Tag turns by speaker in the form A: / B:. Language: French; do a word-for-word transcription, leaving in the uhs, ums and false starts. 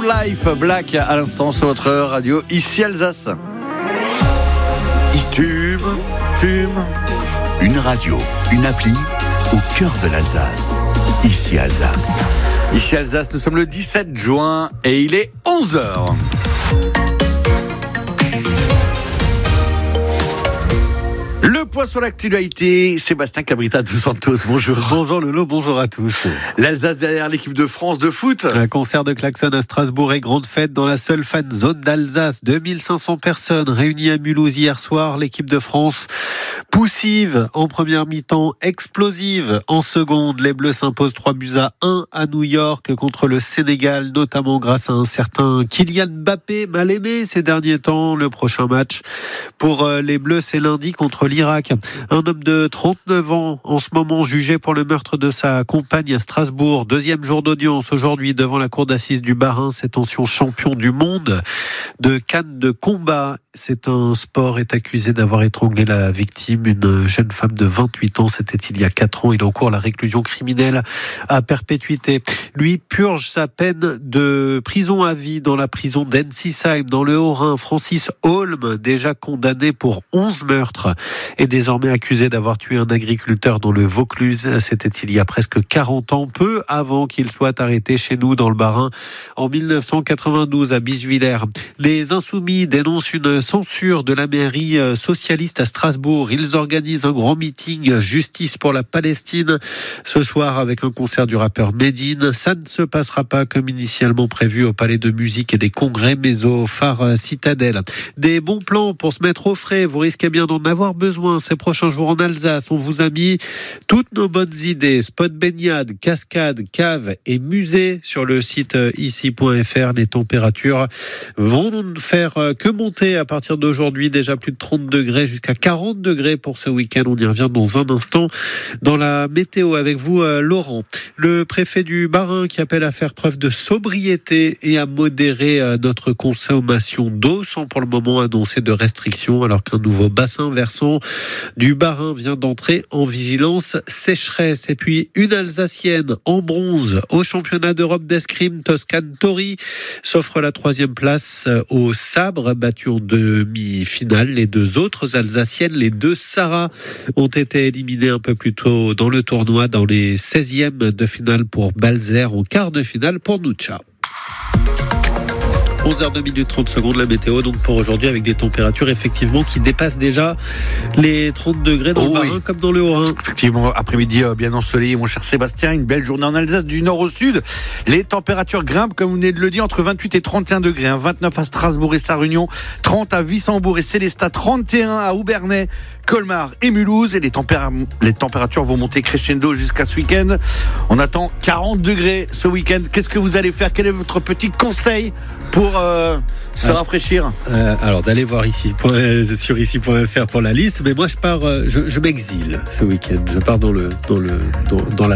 A: Life, Black à l'instant sur votre radio, ici Alsace. Tube, tube.
B: Une radio, une appli au cœur de l'Alsace. Ici Alsace.
A: Ici Alsace, nous sommes le dix-sept juin et il est onze heures. Le point sur l'actualité, Sébastien Cabrita dos Santos, bonjour.
C: Bonjour Lolo, bonjour à tous.
A: L'Alsace derrière l'équipe de France de foot.
C: Un concert de klaxon à Strasbourg et grande fête dans la seule fan zone d'Alsace. deux mille cinq cents personnes réunies à Mulhouse hier soir. L'équipe de France poussive en première mi-temps, explosive en seconde. Les Bleus s'imposent trois buts à un à New York contre le Sénégal, notamment grâce à un certain Kylian Mbappé, mal aimé ces derniers temps. Le prochain match pour les Bleus, c'est lundi contre l'Irak. Un homme de trente-neuf ans, en ce moment jugé pour le meurtre de sa compagne à Strasbourg. Deuxième jour d'audience aujourd'hui devant la cour d'assises du Bas-Rhin. Cet ancien champion du monde de canne de combat, c'est un sport, est accusé d'avoir étranglé la victime, une jeune femme de vingt-huit ans. C'était il y a quatre ans. Il encourt la réclusion criminelle à perpétuité. Lui purge sa peine de prison à vie dans la prison d'Ensisheim, dans le Haut-Rhin. Francis Holm, déjà condamné pour onze meurtres, est désormais accusé d'avoir tué un agriculteur dans le Vaucluse. C'était il y a presque quarante ans, peu avant qu'il soit arrêté chez nous dans le Bas-Rhin en dix-neuf cent quatre-vingt-douze à Bischwiller. Les Insoumis dénoncent une censure de la mairie socialiste à Strasbourg. Ils organisent un grand meeting Justice pour la Palestine ce soir avec un concert du rappeur Medine. Ça ne se passera pas comme initialement prévu au Palais de musique et des congrès, mais au phare Citadelle. Des bons plans pour se mettre au frais. Vous risquez bien d'en avoir besoin ces prochains jours en Alsace. On vous a mis toutes nos bonnes idées. Spot baignade, cascade, cave et musée sur le site ici point f r. Les températures vont ne faire que monter à partir d'aujourd'hui. Déjà plus de trente degrés jusqu'à quarante degrés pour ce week-end. On y revient dans un instant dans la météo avec vous, Laurent. Le préfet du Bas-Rhin qui appelle à faire preuve de sobriété et à modérer notre consommation d'eau sans pour le moment annoncer de restrictions alors qu'un nouveau bassin versant du Bas-Rhin vient d'entrer en vigilance sécheresse. Et puis une Alsacienne en bronze au championnat d'Europe d'escrime. Toscane Tori s'offre la troisième place au sabre, battue en demi-finale. Les deux autres Alsaciennes, les deux Sarah, ont été éliminées un peu plus tôt dans le tournoi, dans les seizièmes de finale pour Balzer, au quart de finale pour Nucha. onze heures deux minutes trente secondes, la météo donc pour aujourd'hui avec des températures effectivement qui dépassent déjà les trente degrés dans oh le Bas-Rhin oui. comme dans le Haut-Rhin.
A: Effectivement, après-midi bien ensoleillé mon cher Sébastien, une belle journée en Alsace du nord au sud. Les températures grimpent comme vous venez de le dire entre vingt-huit et trente et un degrés, hein. vingt-neuf à Strasbourg et Sarre-Union, trente à Wissembourg et Célestat, trente et un à Obernai, Colmar et Mulhouse, et les, tempér- les températures vont monter crescendo jusqu'à ce week-end. On attend quarante degrés ce week-end. Qu'est-ce que vous allez faire? Quel est votre petit conseil pour euh, se ah, rafraîchir?
C: euh, Alors d'aller voir ici sur ici point f r pour la liste, mais moi je pars, je, je m'exile ce week-end. Je pars dans le dans le dans, dans la